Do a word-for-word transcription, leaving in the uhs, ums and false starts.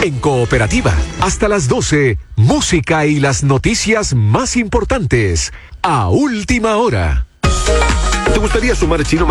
En Cooperativa, hasta las doce, música y las noticias más importantes, a última hora. ¿Te gustaría sumar Chino